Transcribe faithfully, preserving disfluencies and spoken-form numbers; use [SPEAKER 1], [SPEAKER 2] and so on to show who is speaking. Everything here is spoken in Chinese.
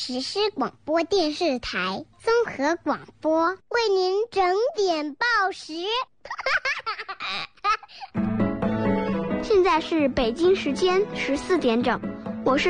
[SPEAKER 1] 实施广播电视台综合广播，为您整点报时。
[SPEAKER 2] 现在是北京时间十四点整，我是